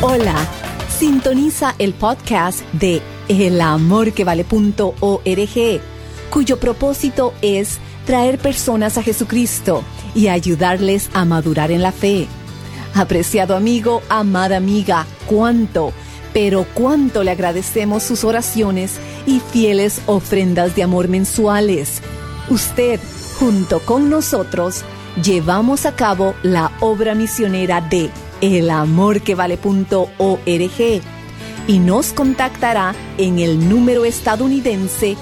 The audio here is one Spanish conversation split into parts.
Hola, sintoniza el podcast de elamorquevale.org, cuyo propósito es traer personas a Jesucristo y ayudarles a madurar en la fe. Apreciado amigo, amada amiga, cuánto le agradecemos sus oraciones y fieles ofrendas de amor mensuales. Usted, junto con nosotros, llevamos a cabo la obra misionera de elamorquevale.org y nos contactará en el número estadounidense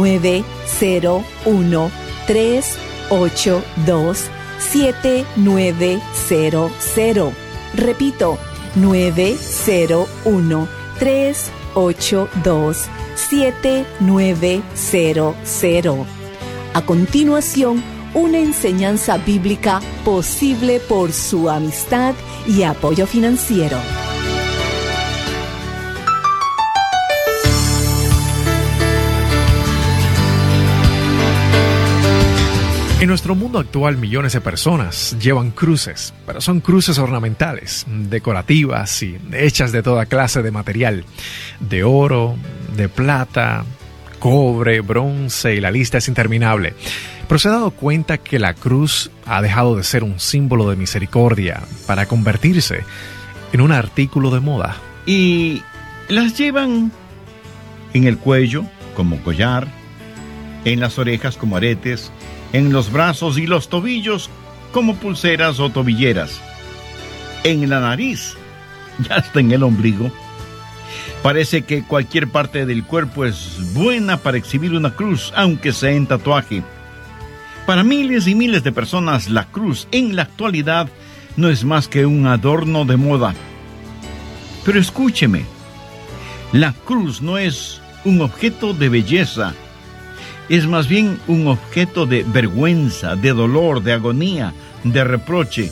901-382-7900. Repito, 901-382-7900. A continuación, una enseñanza bíblica posible por su amistad y apoyo financiero. En nuestro mundo actual, millones de personas llevan cruces, pero son cruces ornamentales, decorativas y hechas de toda clase de material, de oro, de plata, cobre, bronce, y la lista es interminable. Pero se ha dado cuenta que la cruz ha dejado de ser un símbolo de misericordia para convertirse en un artículo de moda. Y las llevan en el cuello como collar, en las orejas como aretes, en los brazos y los tobillos como pulseras o tobilleras, en la nariz y hasta en el ombligo. Parece que cualquier parte del cuerpo es buena para exhibir una cruz, aunque sea en tatuaje. Para miles y miles de personas, la cruz en la actualidad no es más que un adorno de moda. Pero escúcheme, la cruz no es un objeto de belleza, es más bien un objeto de vergüenza, de dolor, de agonía, de reproche.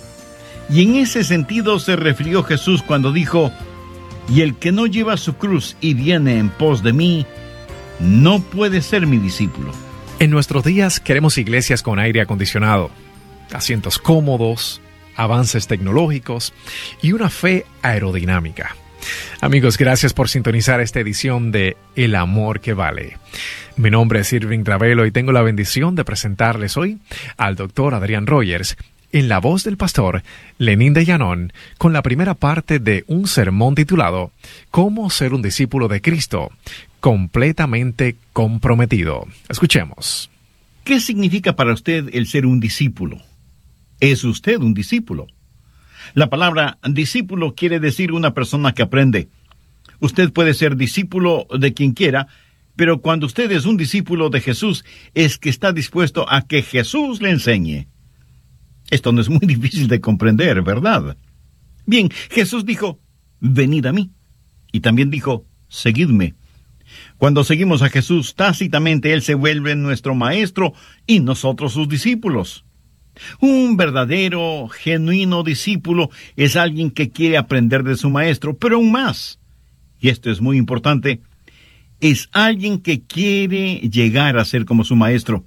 Y en ese sentido se refirió Jesús cuando dijo: «Y el que no lleva su cruz y viene en pos de mí, no puede ser mi discípulo». En nuestros días queremos iglesias con aire acondicionado, asientos cómodos, avances tecnológicos y una fe aerodinámica. Amigos, gracias por sintonizar esta edición de El Amor que Vale. Mi nombre es Irving Ravelo y tengo la bendición de presentarles hoy al Dr. Adrián Rogers en la voz del pastor Lenín de Llanón con la primera parte de un sermón titulado «Cómo ser un discípulo de Cristo, completamente comprometido». Escuchemos. ¿Qué significa para usted el ser un discípulo? ¿Es usted un discípulo? La palabra discípulo quiere decir una persona que aprende. Usted puede ser discípulo de quien quiera, pero cuando usted es un discípulo de Jesús, es que está dispuesto a que Jesús le enseñe. Esto no es muy difícil de comprender, ¿verdad? Bien, Jesús dijo: «Venid a mí». Y también dijo: «Seguidme». Cuando seguimos a Jesús, tácitamente Él se vuelve nuestro maestro y nosotros sus discípulos. Un verdadero, genuino discípulo es alguien que quiere aprender de su maestro, pero aún más, y esto es muy importante, es alguien que quiere llegar a ser como su maestro.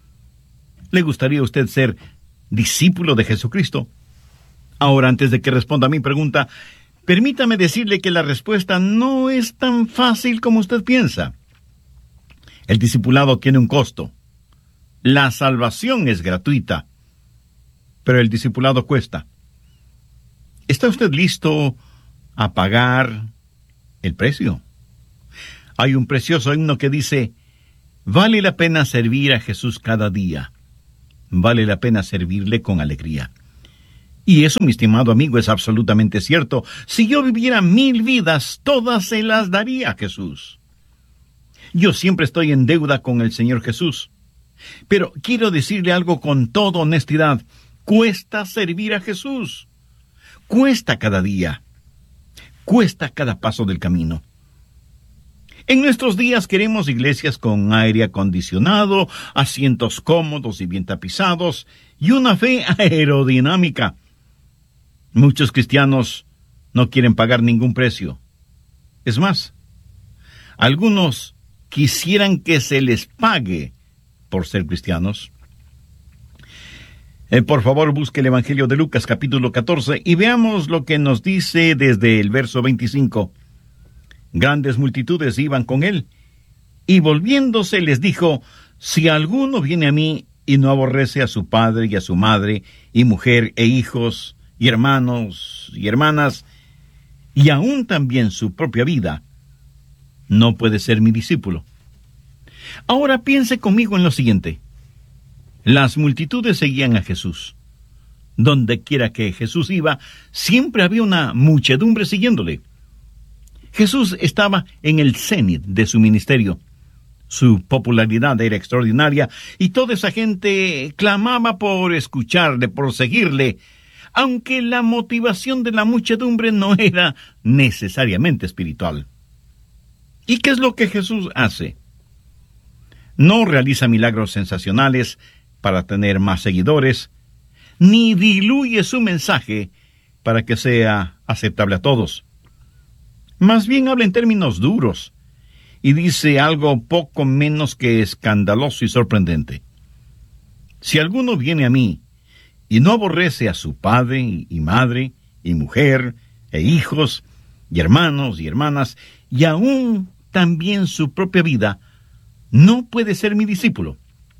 ¿Le gustaría a usted ser discípulo de Jesucristo? Ahora, antes de que responda a mi pregunta, permítame decirle que la respuesta no es tan fácil como usted piensa. El discipulado tiene un costo. La salvación es gratuita, pero el discipulado cuesta. ¿Está usted listo a pagar el precio? Hay un precioso himno que dice: «Vale la pena servir a Jesús cada día. Vale la pena servirle con alegría». Y eso, mi estimado amigo, es absolutamente cierto. Si yo viviera 1000 vidas, todas se las daría a Jesús. Yo siempre estoy en deuda con el Señor Jesús. Pero quiero decirle algo con toda honestidad. Cuesta servir a Jesús. Cuesta cada día. Cuesta cada paso del camino. En nuestros días queremos iglesias con aire acondicionado, asientos cómodos y bien tapizados, y una fe aerodinámica. Muchos cristianos no quieren pagar ningún precio. Es más, algunos quisieran que se les pague por ser cristianos. Por favor, busque el Evangelio de Lucas, capítulo 14, y veamos lo que nos dice desde el verso 25. Grandes multitudes iban con él, y volviéndose les dijo: si alguno viene a mí y no aborrece a su padre y a su madre, y mujer e hijos, y hermanos y hermanas, y aún también su propia vida, no puede ser mi discípulo. Ahora piense conmigo en lo siguiente. Las multitudes seguían a Jesús. Donde quiera que Jesús iba, siempre había una muchedumbre siguiéndole. Jesús estaba en el cenit de su ministerio. Su popularidad era extraordinaria y toda esa gente clamaba por escucharle, por seguirle, aunque la motivación de la muchedumbre no era necesariamente espiritual. ¿Y qué es lo que Jesús hace? No realiza milagros sensacionales para tener más seguidores, ni diluye su mensaje para que sea aceptable a todos. Más bien habla en términos duros y dice algo poco menos que escandaloso y sorprendente. Si alguno viene a mí y no aborrece a su padre y madre y mujer e hijos y hermanos y hermanas y aún también su propia vida, no puede ser mi discípulo.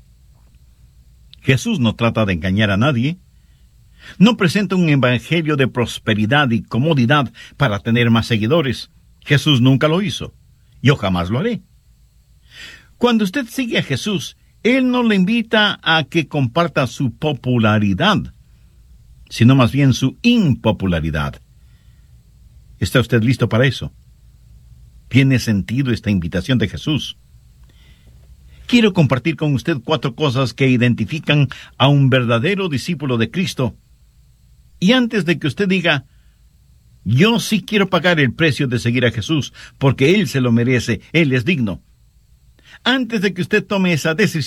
Jesús no trata de engañar a nadie. No presenta un evangelio de prosperidad y comodidad para tener más seguidores. Jesús nunca lo hizo. Yo jamás lo haré. Cuando usted sigue a Jesús, Él no le invita a que comparta su popularidad, sino más bien su impopularidad. ¿Está usted listo para eso? ¿Tiene sentido esta invitación de Jesús? Quiero compartir con usted 4 cosas que identifican a un verdadero discípulo de Cristo. Y antes de que usted diga: yo sí quiero pagar el precio de seguir a Jesús, porque Él se lo merece, Él es digno. Antes de que usted tome esa decisión,